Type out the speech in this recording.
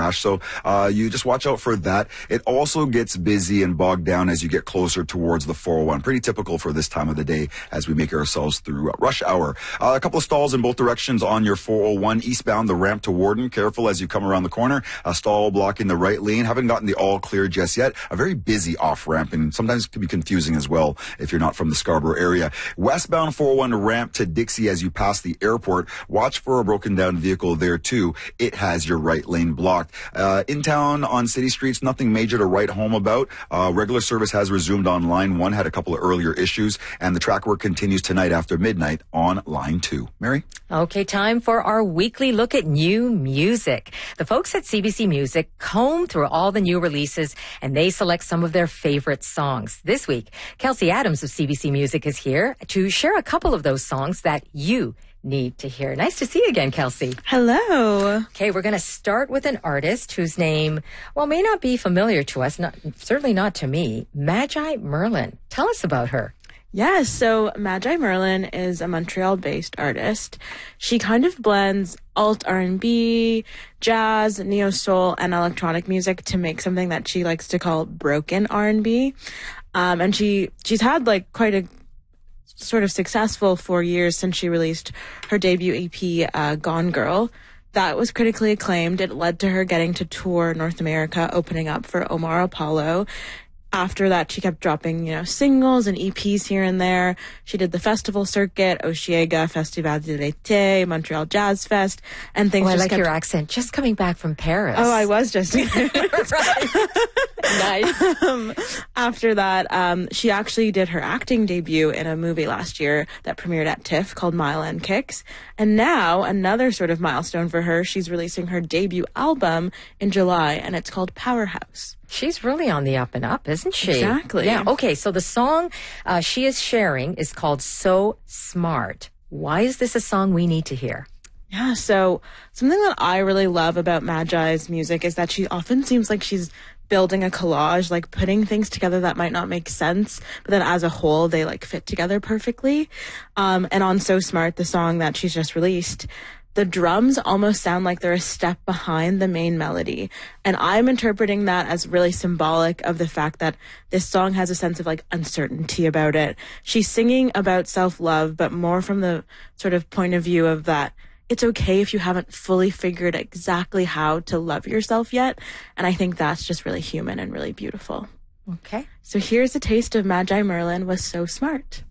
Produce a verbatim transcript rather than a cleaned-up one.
crash. So uh, you just watch out for that. It also gets busy and bogged down as you get closer towards the four oh one. Pretty typical for this time of the day as we make ourselves through rush hour. Uh, a couple of stalls in both directions on your four oh one. Eastbound, the ramp to Warden. Careful as you come around the corner. A stall blocking the right lane. Haven't gotten the all clear just yet. A very busy off ramp, and sometimes it can be confusing as well if you're not from the Scarborough area. Westbound four oh one ramp to Dixie as you pass the airport. Watch for a broken down vehicle there too. It has your right lane blocked. Uh, in town on city streets, nothing major to write home about. Uh, regular service has resumed on line one, had a couple of earlier issues, and the track work continues tonight after midnight on line two. Mary? Okay, time for our weekly look at new music. The folks at C B C Music comb through all the new releases and they select some of their favorite songs. This week, Kelsey Adams of C B C Music is here to share a couple of those songs that you need to hear. Nice to see you again, Kelsey. Hello. Okay, we're going to start with an artist whose name, well, may not be familiar to us, not, certainly not to me, Magi Merlin. Tell us about her. Yeah, so Magi Merlin is a Montreal-based artist. She kind of blends alt R and B, jazz, neo-soul, and electronic music to make something that she likes to call broken R and B. Um, and she she's had like quite a sort of successful four years since she released her debut E P, uh, Gone Girl. That was critically acclaimed. It led to her getting to tour North America, opening up for Omar Apollo. After that, she kept dropping, you know, singles and E Ps here and there. She did the festival circuit, Osheaga Festival de l'Été, Montreal Jazz Fest, and things oh, I just like kept... your accent. Just coming back from Paris. Oh, I was just... Nice. Um, after that, um, she actually did her acting debut in a movie last year that premiered at TIFF called Mile End Kicks. And now, another sort of milestone for her, she's releasing her debut album in July, and it's called Powerhouse. She's really on the up and up, isn't she? Exactly. Yeah. Okay, so the song uh, she is sharing is called So Smart. Why is this a song we need to hear? Yeah, so something that I really love about Magi's music is that she often seems like she's building a collage, like putting things together that might not make sense, but then as a whole, they like fit together perfectly. Um, and on So Smart, the song that she's just released, the drums almost sound like they're a step behind the main melody. And I'm interpreting that as really symbolic of the fact that this song has a sense of like uncertainty about it. She's singing about self-love, but more from the sort of point of view of that it's okay if you haven't fully figured exactly how to love yourself yet. And I think that's just really human and really beautiful. Okay. So here's a taste of Magi Merlin was So Smart.